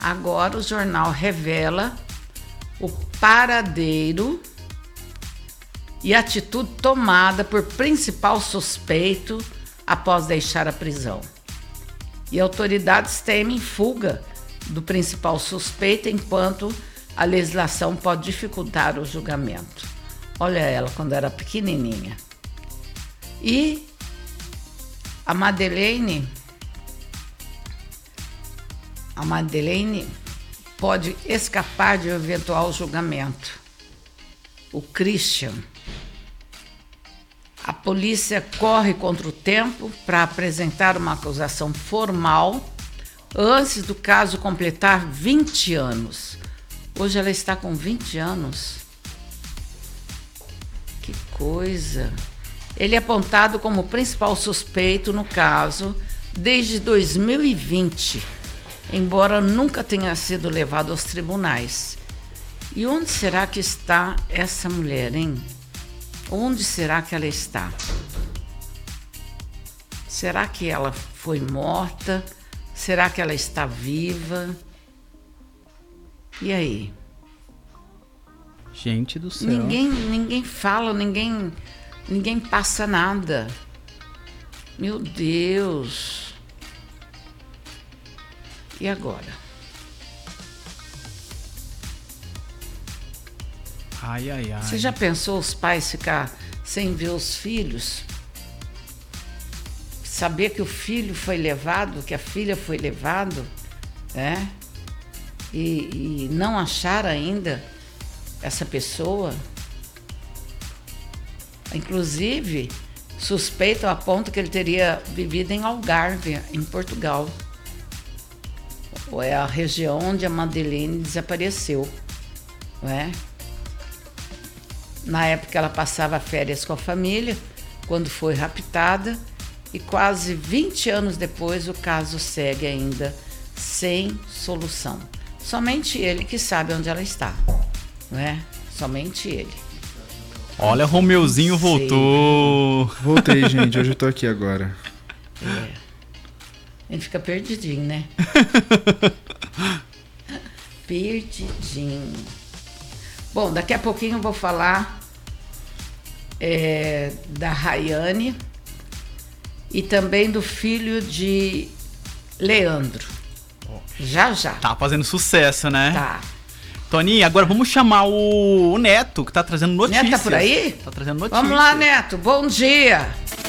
Agora o jornal revela o paradeiro e atitude tomada por principal suspeito após deixar a prisão. E autoridades temem fuga do principal suspeito enquanto a legislação pode dificultar o julgamento. Olha ela quando era pequenininha. E a Madeleine pode escapar de um eventual julgamento. O Christian. A polícia corre contra o tempo para apresentar uma acusação formal antes do caso completar 20 anos. Hoje ela está com 20 anos. Que coisa! Ele é apontado como principal suspeito no caso desde 2020, embora nunca tenha sido levado aos tribunais. E onde será que está essa mulher, hein? Onde será que ela está? Será que ela foi morta? Será que ela está viva? E aí? Gente do céu. Ninguém fala, ninguém passa nada. Meu Deus. E agora? Ai. Você já pensou os pais ficar sem ver os filhos? Saber que o filho foi levado, que a filha foi levado, né? E não achar ainda essa pessoa. Inclusive, suspeitam a ponto que ele teria vivido em Algarve, em Portugal. Ou é a região onde a Madeleine desapareceu, não é? Na época ela passava férias com a família, quando foi raptada, e quase 20 anos depois o caso segue ainda sem solução. Somente ele que sabe onde ela está, não é? Somente ele. Olha, Romeuzinho voltou. Voltei, gente. Hoje eu tô aqui agora. Ele fica perdidinho, né? Perdidinho. Bom, daqui a pouquinho eu vou falar da Rayane e também do filho de Leandro. Já. Tá fazendo sucesso, né? Tá. Toninha, agora vamos chamar o Neto, que tá trazendo notícias. Neto tá por aí? Tá trazendo notícias. Vamos lá, Neto. Bom dia.